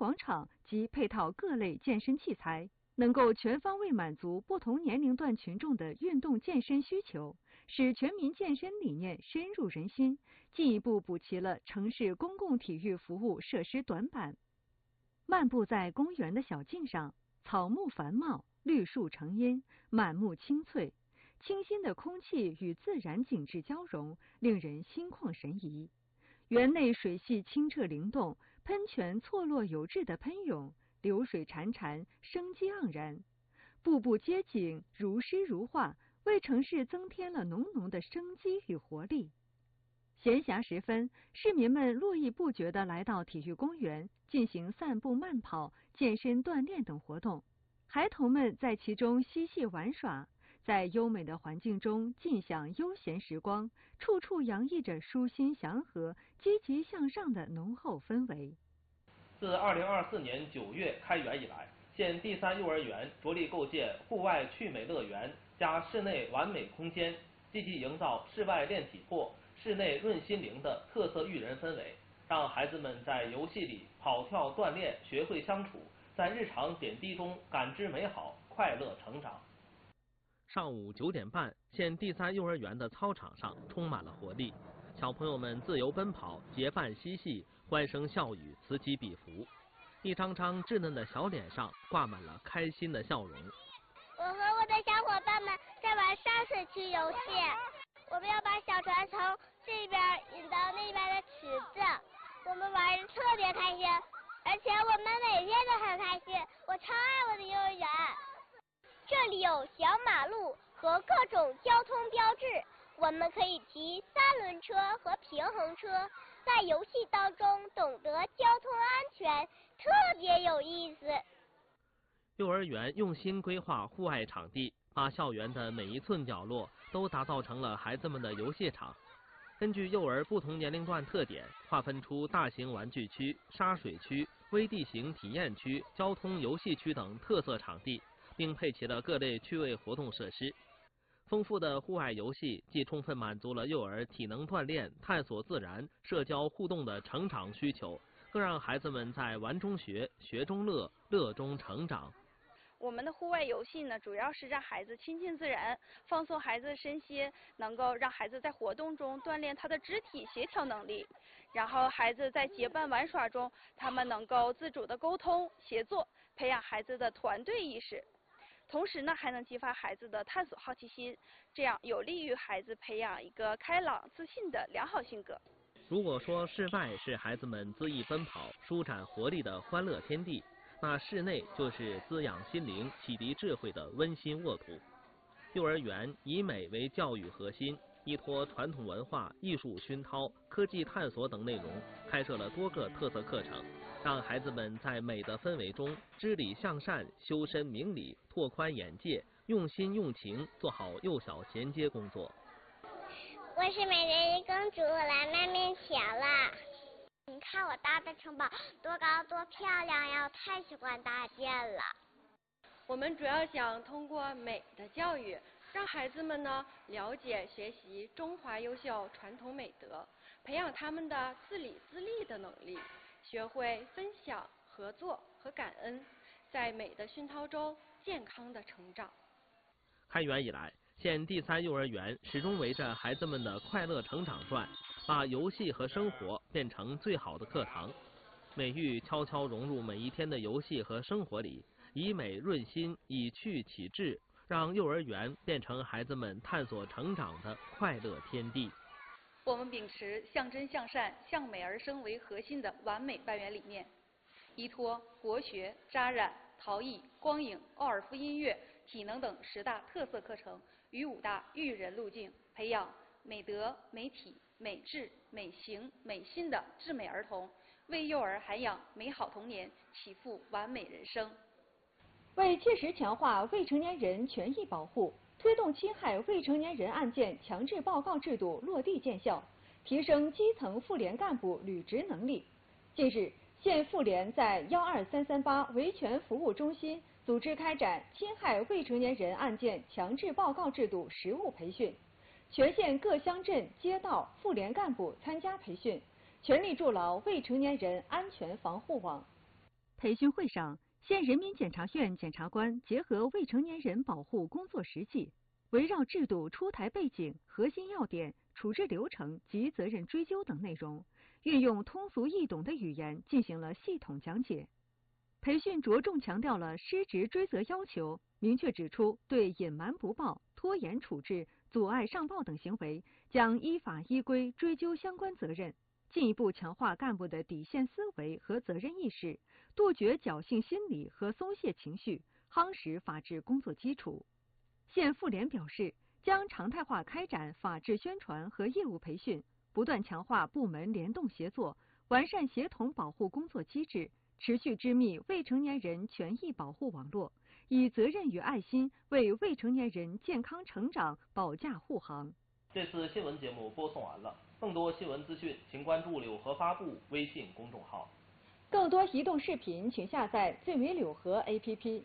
广场及配套各类健身器材，能够全方位满足不同年龄段群众的运动健身需求，使全民健身理念深入人心，进一步补齐了城市公共体育服务设施短板。漫步在公园的小径上，草木繁茂，绿树成荫，满目青翠，清新的空气与自然景致交融，令人心旷神怡。园内水系清澈灵动，喷泉错落有致的喷涌，流水潺潺，生机盎然，步步街景如诗如画，为城市增添了浓浓的生机与活力。闲暇时分，市民们络绎不绝地来到体育公园进行散步、慢跑、健身锻炼等活动，孩童们在其中嬉戏玩耍，在优美的环境中尽享悠闲时光，处处洋溢着舒心祥和、积极向上的浓厚氛围。 自2024年9月开园以来，县第3幼儿园着力构建户外趣美乐园加室内完美空间，积极营造室外练体魄、室内润心灵的特色育人氛围，让孩子们在游戏里跑跳锻炼，学会相处，在日常点滴中感知美好，快乐成长。 上午9点半，县第3幼儿园的操场上充满了活力，小朋友们自由奔跑，结伴嬉戏，欢声笑语此起彼伏，一张张稚嫩的小脸上挂满了开心的笑容。 我和我的小伙伴们在玩沙水区游戏，我们要把小船从这边引到那边的池子，我们玩得特别开心，而且我们每天都很开心，我超爱我的幼儿园。这里有小马路和各种交通标志，我们可以骑3轮车和平衡车，在游戏当中懂得交通安全，特别有意思。 幼儿园用心规划户外场地，把校园的每一寸角落都打造成了孩子们的游戏场。根据幼儿不同年龄段特点，划分出大型玩具区、沙水区、微地形体验区、交通游戏区等特色场地，并配齐了各类趣味活动设施。丰富的户外游戏既充分满足了幼儿体能锻炼、探索自然、社交互动的成长需求，更让孩子们在玩中学、学中乐、乐中成长。 我们的户外游戏呢，主要是让孩子亲近自然，放松孩子的身心，能够让孩子在活动中锻炼他的肢体协调能力。然后孩子在结伴玩耍中，他们能够自主的沟通协作，培养孩子的团队意识。同时呢，还能激发孩子的探索好奇心，这样有利于孩子培养一个开朗自信的良好性格。 如果说室外是孩子们恣意奔跑、舒展活力的欢乐天地，那室内就是滋养心灵、启迪智慧的温馨沃土。幼儿园以美为教育核心，依托传统文化、艺术熏陶、科技探索等内容，开设了多个特色课程，让孩子们在美的氛围中知礼向善、修身明理、拓宽眼界，用心用情做好幼小衔接工作。 我是美人鱼公主，我来卖面条了。你看我搭的城堡多高多漂亮呀，我太喜欢搭建了。 我们主要想通过美的教育，让孩子们呢了解学习中华优秀传统美德，培养他们的自理自立的能力，学会分享、合作和感恩，在美的熏陶中健康的成长。 开园以来，县第3幼儿园始终围着孩子们的快乐成长转，把游戏和生活变成最好的课堂。美育悄悄融入每一天的游戏和生活里，以美润心，以趣启智，让幼儿园变成孩子们探索成长的快乐天地。 我们秉持向真向善、向美而生为核心的完美办园理念，依托国学、扎染、陶艺、光影、奥尔夫音乐、体能等10大特色课程与5大育人路径，培养美德、美体、美智、美行、美心的智美儿童，为幼儿涵养美好童年，启赋完美人生。 为切实强化未成年人权益保护，推动侵害未成年人案件强制报告制度落地见效，提升基层妇联干部履职能力。近日，县妇联在12338维权服务中心组织开展侵害未成年人案件强制报告制度实务培训，全县各乡镇街道妇联干部参加培训，全力筑牢未成年人安全防护网。 培训会上，县人民检察院检察官结合未成年人保护工作实际，围绕制度出台背景、核心要点、处置流程及责任追究等内容，运用通俗易懂的语言进行了系统讲解。培训着重强调了失职追责要求，明确指出对隐瞒不报、拖延处置、阻碍上报等行为，将依法依规追究相关责任，进一步强化干部的底线思维和责任意识，杜绝侥幸心理和松懈情绪，夯实法治工作基础。县妇联表示，将常态化开展法治宣传和业务培训，不断强化部门联动协作，完善协同保护工作机制，持续织密未成年人权益保护网络，以责任与爱心为未成年人健康成长保驾护航。 这次新闻节目播送完了，更多新闻资讯请关注柳河发布微信公众号。 更多移动视频请下载最美柳河 APP。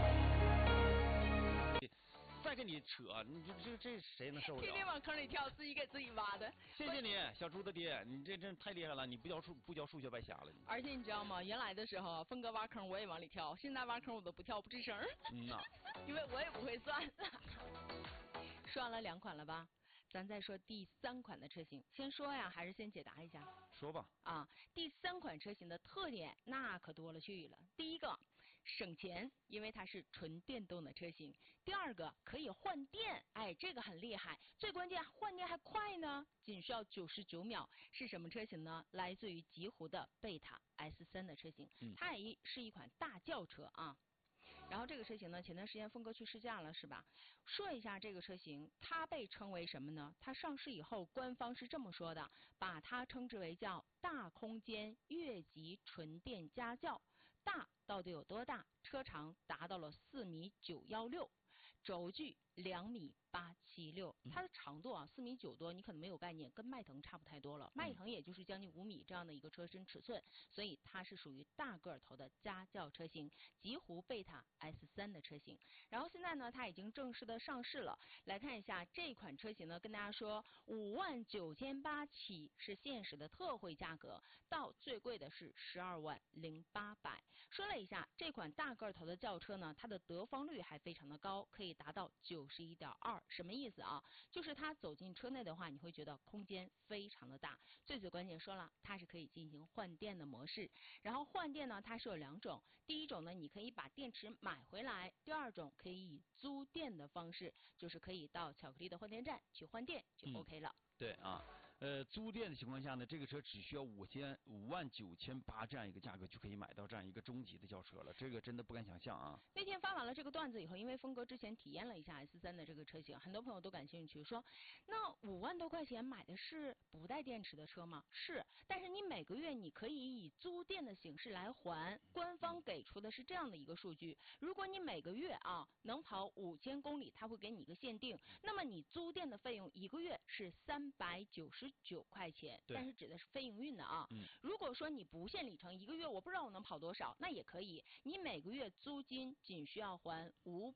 再跟你扯，你这谁能受得了？ 天天往坑里跳，自己给自己挖的。 谢谢你，小猪的爹，你这真太厉害了，你不教数学白瞎了。 而且你知道吗？原来的时候，峰哥挖坑我也往里跳，现在挖坑我都不跳，不吱声。 嗯呐， 因为我也不会算。说完了2款了吧？咱再说第3款的车型，先说呀，还是先解答一下？ 说吧。 啊，第3款车型的特点那可多了去了。第一个，省钱，因为它是纯电动的车型。第二个，可以换电，哎，这个很厉害。最关键，换电还快呢，仅需要99秒。是什么车型呢？来自于极狐的贝塔 S3的车型，它也是一款大轿车啊。然后这个车型呢，前段时间峰哥去试驾了，是吧？说一下这个车型，它被称为什么呢？它上市以后，官方是这么说的，把它称之为叫大空间越级纯电家轿。大到底有多大？车长达到了4.916米，轴距2.876米，它的长度啊4.9米多，你可能没有概念，跟迈腾差不太多了。迈腾也就是将近5米这样的一个车身尺寸，所以它是属于大个头的家轿车型，极狐贝塔 S3的车型。然后现在呢，它已经正式的上市了。来看一下这款车型呢，跟大家说59800起是现实的特惠价格，到最贵的是120800。说了一下这款大个头的轿车呢，它的得方率还非常的高，可以达到91.2%。什么意思啊？就是它走进车内的话，你会觉得空间非常的大。最关键说了，它是可以进行换电的模式。然后换电呢，它是有2种。第一种呢，你可以把电池买回来；第二种可以以租电的方式，就是可以到巧克力的换电站去换电就 OK 了。 对啊。租电的情况下呢，这个车只需要59800这样一个价格就可以买到这样一个中级的轿车了，这个真的不敢想象啊。 那天发完了这个段子以后，因为峰哥之前体验了一下 S3的这个车型，很多朋友都感兴趣，说那5万多块钱买的是不带电池的车吗？是，但是你每个月你可以以租电的形式来还，官方给出的是这样的一个数据，如果你每个月啊能跑5000公里，它会给你一个限定，那么你租电的费用1个月是399块钱，但是指的是非营运的啊。如果说你不限里程，1个月我不知道我能跑多少，那也可以，你每个月租金仅需要还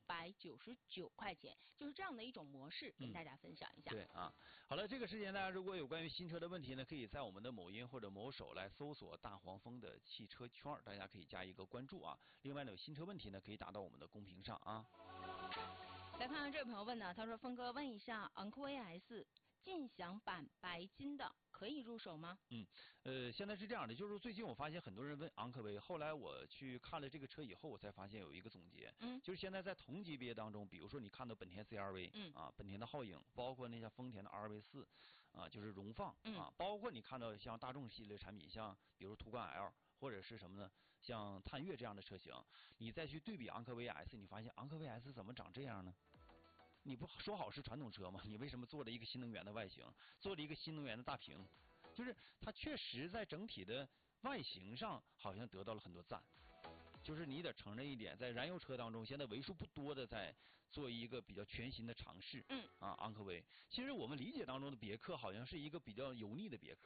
599块钱，就是这样的一种模式，跟大家分享一下。 对啊，好了，这个时间大家如果有关于新车的问题呢，可以在我们的某音或者某手来搜索大黄蜂的汽车圈，大家可以加一个关注啊。另外呢，有新车问题呢，可以打到我们的公屏上啊。 来看看这位朋友问呢，他说峰哥问一下，昂科威 S 劲享版白金的可以入手吗？ 现在是这样的，就是最近我发现很多人问昂科威，后来我去看了这个车以后，我才发现有一个总结，就是现在在同级别当中，比如说你看到本田 CR-V，本田的皓影，包括那些丰田的 RV4，就是荣放，包括你看到像大众系列产品，像比如途观 L 或者是什么呢，像探岳这样的车型，你再去对比昂科威 S， 你发现昂科威 S 怎么长这样呢？你不说好是传统车吗？你为什么做了一个新能源的外形，做了一个新能源的大屏？就是它确实在整体的外形上好像得到了很多赞。就是你得承认一点，在燃油车当中，现在为数不多的在做一个比较全新的尝试。昂科威，其实我们理解当中的别克好像是一个比较油腻的别克，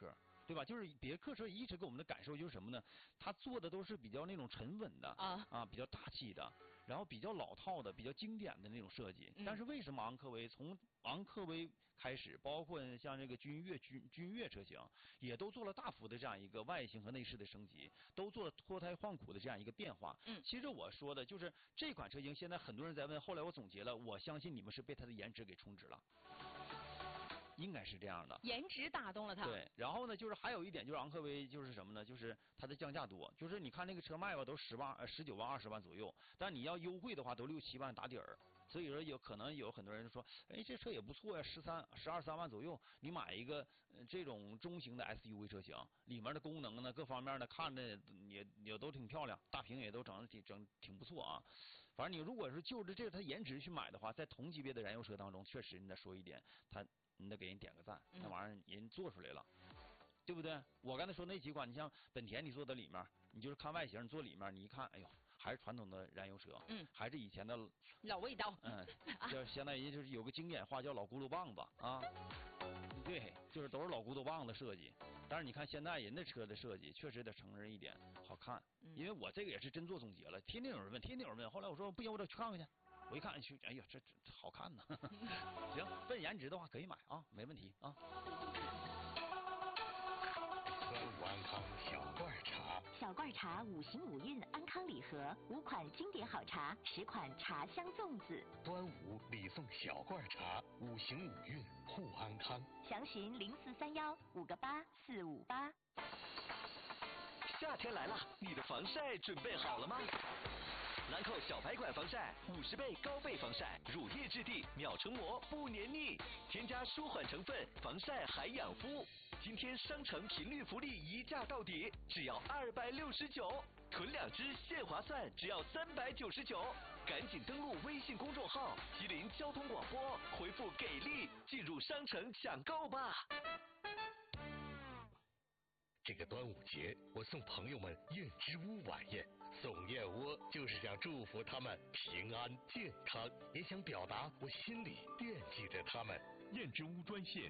对吧？就是别克车一直给我们的感受就是什么呢？它做的都是比较那种沉稳的比较大气的，然后比较老套的、比较经典的那种设计。但是为什么昂科威从昂科威开始，包括像这个君越车型，也都做了大幅的这样一个外形和内饰的升级，都做了脱胎换骨的这样一个变化。其实我说的就是这款车型，现在很多人在问，后来我总结了，我相信你们是被它的颜值给充值了。应该是这样的， 颜值打动了他。 对，然后呢，就是还有一点就是昂科威就是什么呢？就是它的降价多，就是你看那个车卖吧都19万、20万左右，但你要优惠的话都6、7万打底儿。所以说可能有很多人说，哎，这车也不错呀，12、13万左右，你买一个这种中型的 SUV 车型，里面的功能呢各方面呢看着也都挺漂亮，大屏也都整挺不错啊。反正你如果是就着它颜值去买的话，在同级别的燃油车当中，确实你得说一点，你得给人点个赞，那玩意儿人做出来了，对不对？我刚才说那几款，你像本田，你坐在里面，你就是看外形，你坐里面，你一看，哎呦，还是传统的燃油车，还是以前的老味道， 就相当于就是有个经典话叫老骨头棒子啊，对，就是都是老骨头棒子设计。但是你看现在人的车的设计，确实得承认一点，好看。因为我这个也是真做总结了，天天有人问，后来我说不行，我得去看看去。我一看，哎呀，这好看呢。行，奔颜值的话可以买啊，没问题啊。 端午安康小罐茶， 小罐茶5行5韵安康礼盒，5款经典好茶，10款茶香粽子。 端午礼送小罐茶，5行5韵护安康。 详询0431 5个8 458。 夏天来了，你的防晒准备好了吗？兰蔻小白管防晒50倍高倍防晒，乳液质地，秒成膜不黏腻，添加舒缓成分，防晒还养肤。今天商城频率福利一价到底，只要269，囤2支现划算，只要399。赶紧登录微信公众号吉林交通广播，回复给力，进入商城抢购吧。 这个端午节，我送朋友们燕之屋晚宴。送燕窝就是想祝福他们平安健康，也想表达我心里惦记着他们。 燕之屋专线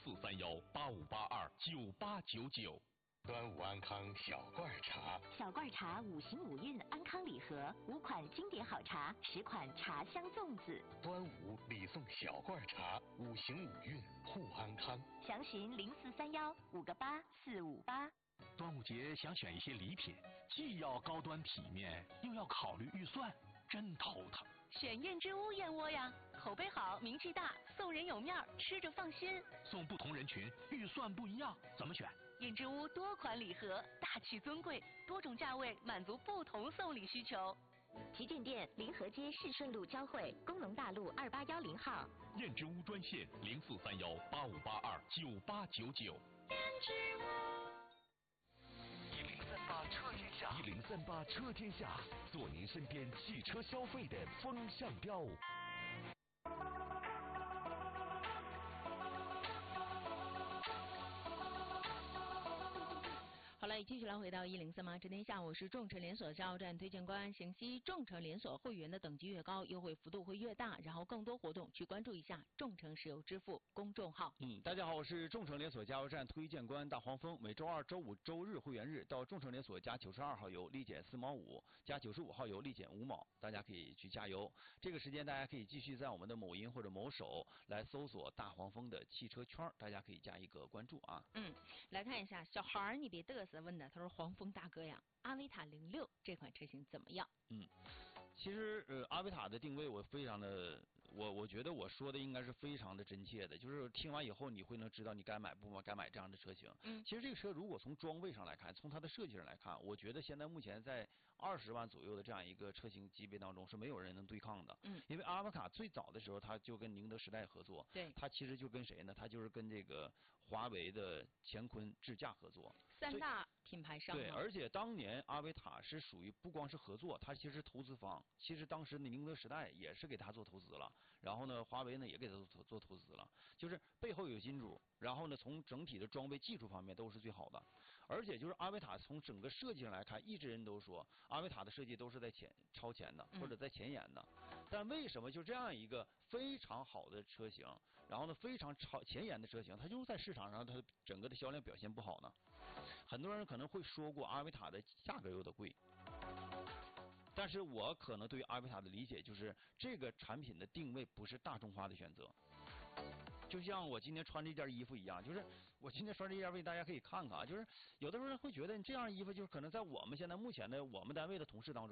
043185829899。 端午安康小罐茶， 小罐茶5行5韵安康礼盒，5款经典好茶，10款茶香粽子。 端午礼送小罐茶，5行5韵护安康。 详询0431 5个8 458。 端午节想选一些礼品，既要高端体面，又要考虑预算，真头疼。 选燕之屋燕窝呀，口碑好，名气大，送人有面，吃着放心。 送不同人群，预算不一样，怎么选？ 燕之屋多款礼盒，大气尊贵，多种价位，满足不同送礼需求。旗舰店临河街市顺路交汇，工农大路2810号。 燕之屋专线043185829899。 燕之屋。 1038车天下，1038车天下，做您身边汽车消费的风向标。 好了，继续来回到1038车天下，我是众诚连锁加油站推荐官邢西。众诚连锁会员的等级越高，优惠幅度会越大，然后更多活动去关注一下众诚石油支付公众号。 大家好，我是众诚连锁加油站推荐官大黄蜂。每周2、周5、周日会员日到众诚连锁加92号油立减4毛5，加95号油立减5毛，大家可以去加油。这个时间大家可以继续在我们的某音或者某手来搜索大黄蜂的汽车圈，大家可以加一个关注啊。 来看一下小孩儿，你别嘚瑟。问的，他说黄蜂大哥呀，阿维塔06这款车型怎么样？ 其实阿维塔的定位我非常的，我觉得我说的应该是非常的真切的，就是听完以后你会能知道你该买不该买这样的车型。其实这个车如果从装备上来看，从它的设计上来看，我觉得现在目前在20万左右的这样一个车型级别当中是没有人能对抗的。因为阿维塔最早的时候它就跟宁德时代合作， 对， 它其实就跟谁呢？它就是跟这个华为的乾坤智驾合作 ，3大品牌商。 对，而且当年阿维塔是属于不光是合作，它其实投资方。其实当时的宁德时代也是给他做投资了，然后呢，华为呢也给他做投资了，就是背后有金主，然后呢，从整体的装备技术方面都是最好的，而且就是阿维塔从整个设计上来看，一直人都说阿维塔的设计都是在超前的或者在前沿的，但为什么就这样一个非常好的车型， 然后呢非常前沿的车型，它就在市场上它整个的销量表现不好呢。很多人可能会说过阿维塔的价格有点贵，但是我可能对于阿维塔的理解就是这个产品的定位不是大众化的选择。就像我今天穿这件衣服一样，就是我今天穿这件衣服，大家可以看看啊，就是有的人会觉得你这样衣服就是可能在我们现在目前的我们单位的同事当中。